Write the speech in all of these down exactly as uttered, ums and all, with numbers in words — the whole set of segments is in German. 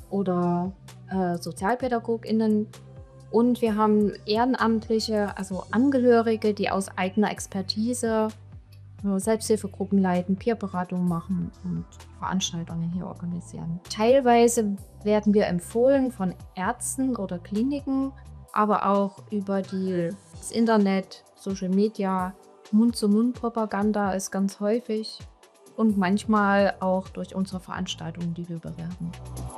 oder äh, SozialpädagogInnen. Und wir haben Ehrenamtliche, also Angehörige, die aus eigener Expertise äh, Selbsthilfegruppen leiten, Peerberatung machen und Veranstaltungen hier organisieren. Teilweise werden wir empfohlen von Ärzten oder Kliniken, aber auch über die, das Internet, Social Media, Mund-zu-Mund-Propaganda ist ganz häufig und manchmal auch durch unsere Veranstaltungen, die wir bewerben.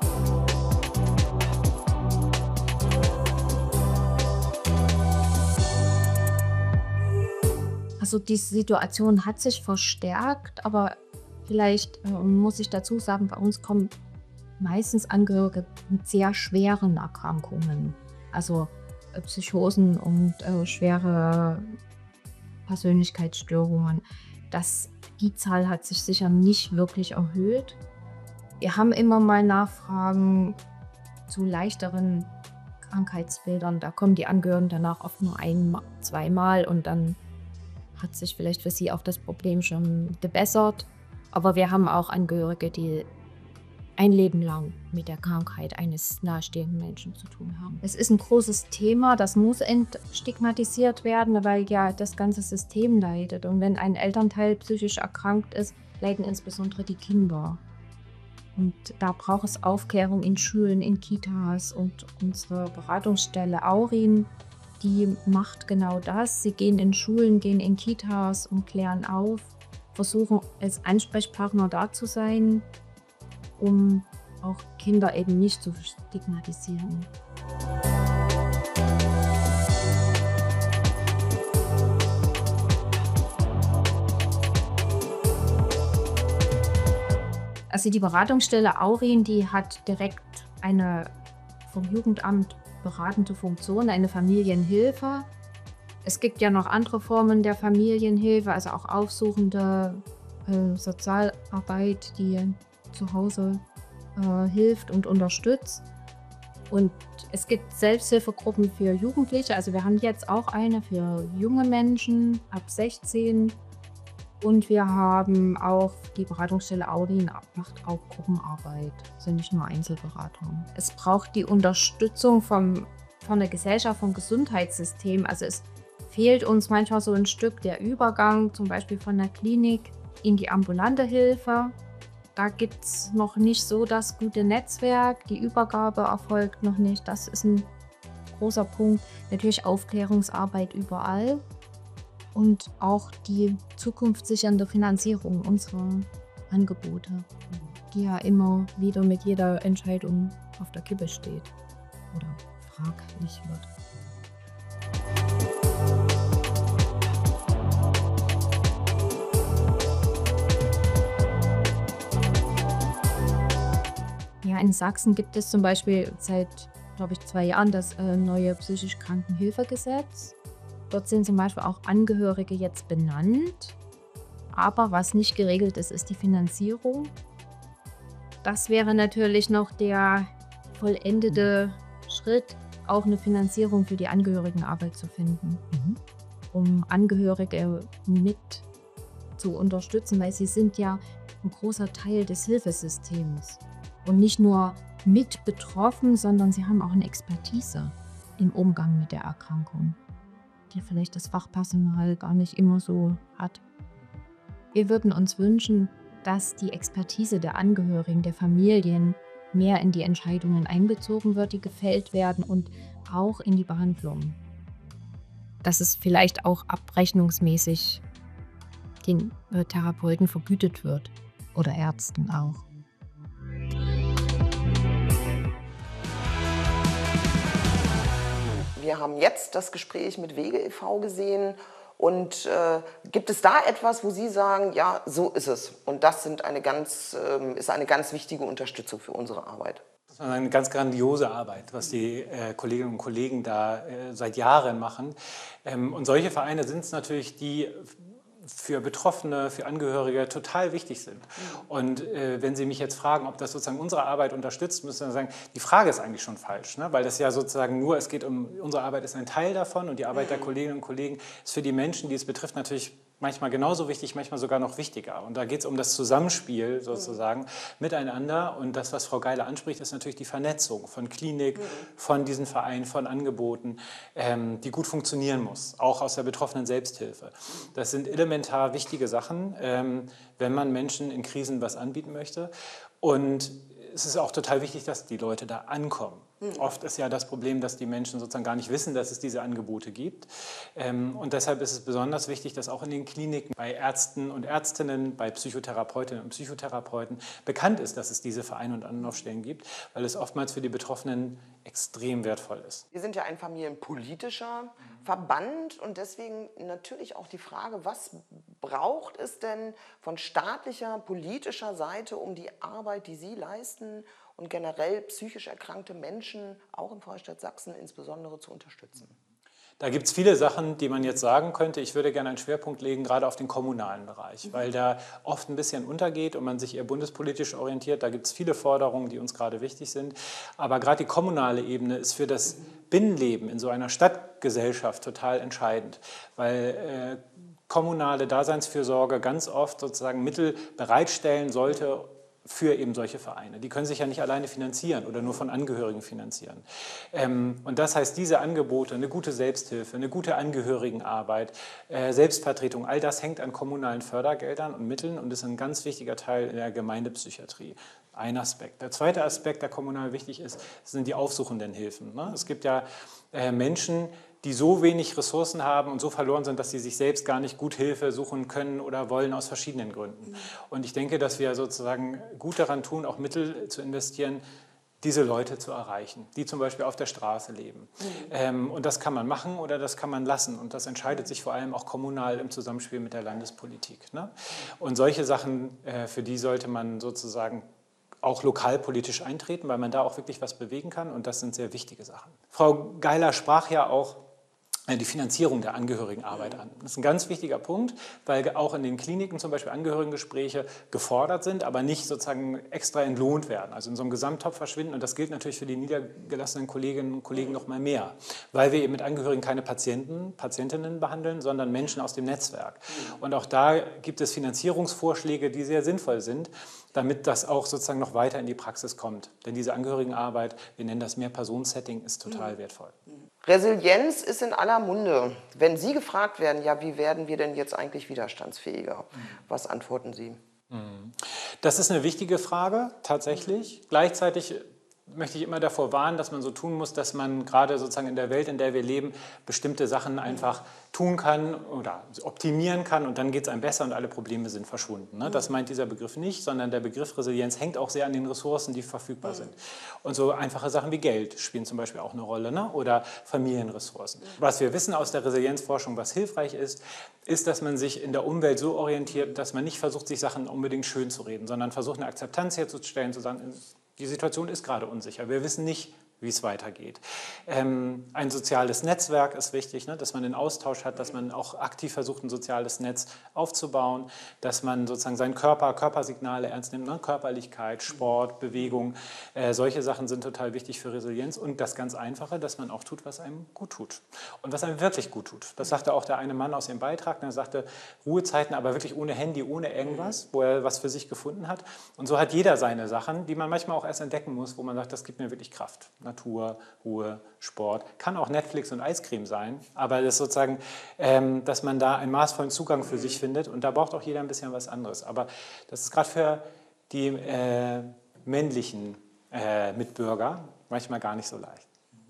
Also die Situation hat sich verstärkt, aber vielleicht äh, muss ich dazu sagen, bei uns kommen meistens Angehörige mit sehr schweren Erkrankungen, also äh, Psychosen und äh, schwere Persönlichkeitsstörungen. Das, die Zahl hat sich sicher nicht wirklich erhöht. Wir haben immer mal Nachfragen zu leichteren Krankheitsbildern. Da kommen die Angehörigen danach oft nur ein, zweimal und dann hat sich vielleicht für sie auch das Problem schon gebessert. Aber wir haben auch Angehörige, die ein Leben lang mit der Krankheit eines nahestehenden Menschen zu tun haben. Es ist ein großes Thema, das muss entstigmatisiert werden, weil ja das ganze System leidet. Und wenn ein Elternteil psychisch erkrankt ist, leiden insbesondere die Kinder. Und da braucht es Aufklärung in Schulen, in Kitas, und unsere Beratungsstelle Aurin, die macht genau das. Sie gehen in Schulen, gehen in Kitas und klären auf, versuchen als Ansprechpartner da zu sein, um auch Kinder eben nicht zu stigmatisieren. Also die Beratungsstelle Aurin, die hat direkt eine vom Jugendamt beratende Funktion, eine Familienhilfe. Es gibt ja noch andere Formen der Familienhilfe, also auch aufsuchende äh, Sozialarbeit, die zu Hause äh, hilft und unterstützt. Und es gibt Selbsthilfegruppen für Jugendliche, also wir haben jetzt auch eine für junge Menschen ab sechzehn. Und wir haben auch die Beratungsstelle Aurin, macht auch Gruppenarbeit, also nicht nur Einzelberatung. Es braucht die Unterstützung vom, von der Gesellschaft, vom Gesundheitssystem. Also es fehlt uns manchmal so ein Stück der Übergang, zum Beispiel von der Klinik in die ambulante Hilfe. Da gibt es noch nicht so das gute Netzwerk, die Übergabe erfolgt noch nicht. Das ist ein großer Punkt. Natürlich Aufklärungsarbeit überall. Und auch die zukunftssichernde Finanzierung unserer Angebote, die ja immer wieder mit jeder Entscheidung auf der Kippe steht oder fraglich wird. Ja, in Sachsen gibt es zum Beispiel seit, glaube ich, zwei Jahren das äh, neue psychisch Krankenhilfegesetz. Dort sind zum Beispiel auch Angehörige jetzt benannt. Aber was nicht geregelt ist, ist die Finanzierung. Das wäre natürlich noch der vollendete Schritt, auch eine Finanzierung für die Angehörigenarbeit zu finden, mhm. um Angehörige mit zu unterstützen, weil sie sind ja ein großer Teil des Hilfesystems. Und nicht nur mit betroffen, sondern sie haben auch eine Expertise im Umgang mit der Erkrankung, die vielleicht das Fachpersonal gar nicht immer so hat. Wir würden uns wünschen, dass die Expertise der Angehörigen, der Familien mehr in die Entscheidungen einbezogen wird, die gefällt werden, und auch in die Behandlung. Dass es vielleicht auch abrechnungsmäßig den äh, Therapeuten vergütet wird oder Ärzten auch. Wir haben jetzt das Gespräch mit Wege e V gesehen. Und äh, gibt es da etwas, wo Sie sagen, ja, so ist es. Und das sind eine ganz, äh, ist eine ganz wichtige Unterstützung für unsere Arbeit? Das ist eine ganz grandiose Arbeit, was die äh, Kolleginnen und Kollegen da äh, seit Jahren machen. Ähm, und solche Vereine sind es natürlich, die für Betroffene, für Angehörige total wichtig sind. Und äh, wenn Sie mich jetzt fragen, ob das sozusagen unsere Arbeit unterstützt, müssen wir sagen, die Frage ist eigentlich schon falsch, ne? Weil das ja sozusagen nur, es geht um, unsere Arbeit ist ein Teil davon und die Arbeit der Kolleginnen und Kollegen ist für die Menschen, die es betrifft, natürlich manchmal genauso wichtig, manchmal sogar noch wichtiger. Und da geht es um das Zusammenspiel sozusagen mhm. miteinander. Und das, was Frau Geiler anspricht, ist natürlich die Vernetzung von Klinik, mhm. von diesen Vereinen, von Angeboten, ähm, die gut funktionieren muss, auch aus der betroffenen Selbsthilfe. Das sind elementar wichtige Sachen, ähm, wenn man Menschen in Krisen was anbieten möchte. Und es ist auch total wichtig, dass die Leute da ankommen. Mhm. Oft ist ja das Problem, dass die Menschen sozusagen gar nicht wissen, dass es diese Angebote gibt. Ähm, und deshalb ist es besonders wichtig, dass auch in den Kliniken bei Ärzten und Ärztinnen, bei Psychotherapeutinnen und Psychotherapeuten bekannt ist, dass es diese Vereine und Anlaufstellen gibt, weil es oftmals für die Betroffenen extrem wertvoll ist. Wir sind ja ein familienpolitischer mhm. Verband und deswegen natürlich auch die Frage, was braucht es denn von staatlicher, politischer Seite, um die Arbeit, die Sie leisten und generell psychisch erkrankte Menschen, auch im Freistaat Sachsen insbesondere, zu unterstützen? Da gibt es viele Sachen, die man jetzt sagen könnte. Ich würde gerne einen Schwerpunkt legen, gerade auf den kommunalen Bereich, mhm. weil da oft ein bisschen untergeht und man sich eher bundespolitisch orientiert. Da gibt es viele Forderungen, die uns gerade wichtig sind. Aber gerade die kommunale Ebene ist für das Binnenleben in so einer Stadtgesellschaft total entscheidend, weil äh, kommunale Daseinsfürsorge ganz oft sozusagen Mittel bereitstellen sollte für eben solche Vereine. Die können sich ja nicht alleine finanzieren oder nur von Angehörigen finanzieren. Ähm, und das heißt, diese Angebote, eine gute Selbsthilfe, eine gute Angehörigenarbeit, äh, Selbstvertretung, all das hängt an kommunalen Fördergeldern und Mitteln und ist ein ganz wichtiger Teil in der Gemeindepsychiatrie. Ein Aspekt. Der zweite Aspekt, der kommunal wichtig ist, sind die aufsuchenden Hilfen. Ne? Es gibt ja äh, Menschen, die so wenig Ressourcen haben und so verloren sind, dass sie sich selbst gar nicht gut Hilfe suchen können oder wollen aus verschiedenen Gründen. Und ich denke, dass wir sozusagen gut daran tun, auch Mittel zu investieren, diese Leute zu erreichen, die zum Beispiel auf der Straße leben. Mhm. Ähm, und das kann man machen oder das kann man lassen. Und das entscheidet sich vor allem auch kommunal im Zusammenspiel mit der Landespolitik. Ne? Und solche Sachen, äh, für die sollte man sozusagen auch lokalpolitisch eintreten, weil man da auch wirklich was bewegen kann. Und das sind sehr wichtige Sachen. Frau Geiler sprach ja auch die Finanzierung der Angehörigenarbeit an. Das ist ein ganz wichtiger Punkt, weil auch in den Kliniken zum Beispiel Angehörigengespräche gefordert sind, aber nicht sozusagen extra entlohnt werden, also in so einem Gesamttopf verschwinden. Und das gilt natürlich für die niedergelassenen Kolleginnen und Kollegen noch mal mehr, weil wir eben mit Angehörigen keine Patienten, Patientinnen behandeln, sondern Menschen aus dem Netzwerk. Und auch da gibt es Finanzierungsvorschläge, die sehr sinnvoll sind, damit das auch sozusagen noch weiter in die Praxis kommt. Denn diese Angehörigenarbeit, wir nennen das Mehr-Personen-Setting, ist total wertvoll. Resilienz ist in aller Munde. Wenn Sie gefragt werden, ja, wie werden wir denn jetzt eigentlich widerstandsfähiger? Was antworten Sie? Das ist eine wichtige Frage, tatsächlich. Gleichzeitig möchte ich immer davor warnen, dass man so tun muss, dass man gerade sozusagen in der Welt, in der wir leben, bestimmte Sachen einfach tun kann oder optimieren kann und dann geht es einem besser und alle Probleme sind verschwunden. Ne? Das meint dieser Begriff nicht, sondern der Begriff Resilienz hängt auch sehr an den Ressourcen, die verfügbar sind. Und so einfache Sachen wie Geld spielen zum Beispiel auch eine Rolle, ne? Oder Familienressourcen. Was wir wissen aus der Resilienzforschung, was hilfreich ist, ist, dass man sich in der Umwelt so orientiert, dass man nicht versucht, sich Sachen unbedingt schön zu reden, sondern versucht, eine Akzeptanz herzustellen, zu sagen, die Situation ist gerade unsicher. Wir wissen nicht, wie es weitergeht. Ähm, ein soziales Netzwerk ist wichtig, ne? Dass man den Austausch hat, dass man auch aktiv versucht, ein soziales Netz aufzubauen, dass man sozusagen seinen Körper, Körpersignale ernst nimmt, ne? Körperlichkeit, Sport, Bewegung, äh, solche Sachen sind total wichtig für Resilienz und das ganz Einfache, dass man auch tut, was einem gut tut und was einem wirklich gut tut. Das sagte auch der eine Mann aus dem Beitrag, der sagte, Ruhezeiten, aber wirklich ohne Handy, ohne irgendwas, wo er was für sich gefunden hat und so hat jeder seine Sachen, die man manchmal auch erst entdecken muss, wo man sagt, das gibt mir wirklich Kraft. Natur, Ruhe, Sport. Kann auch Netflix und Eiscreme sein, aber das ist sozusagen, ähm, dass man da einen maßvollen Zugang für sich findet und da braucht auch jeder ein bisschen was anderes. Aber das ist gerade für die äh, männlichen äh, Mitbürger manchmal gar nicht so leicht.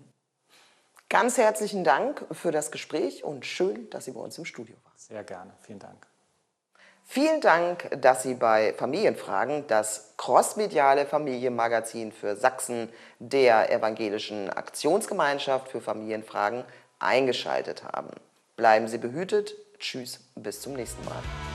Ganz herzlichen Dank für das Gespräch und schön, dass Sie bei uns im Studio waren. Sehr gerne, vielen Dank. Vielen Dank, dass Sie bei Familienfragen das crossmediale Familienmagazin für Sachsen der Evangelischen Aktionsgemeinschaft für Familienfragen eingeschaltet haben. Bleiben Sie behütet. Tschüss, bis zum nächsten Mal.